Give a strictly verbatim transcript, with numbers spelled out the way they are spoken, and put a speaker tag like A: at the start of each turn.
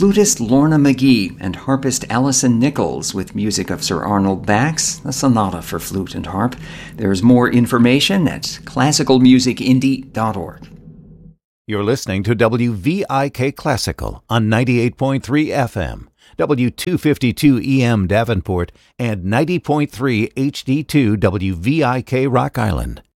A: flutist Lorna McGee and harpist Alison Nichols with music of Sir Arnold Bax, a sonata for flute and harp. There's more information at classical music indie dot org.
B: You're listening to W V I K Classical on ninety-eight point three F M, W two fifty-two E M Davenport, and ninety point three H D two W V I K Rock Island.